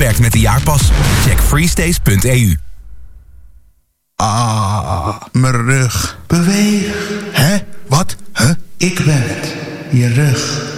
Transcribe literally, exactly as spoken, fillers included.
Onbeperkt met de jaarpas. Check freestays punt e u. Ah, mijn rug. Beweeg. Hè? Wat? Huh? Ik ben het. Je rug.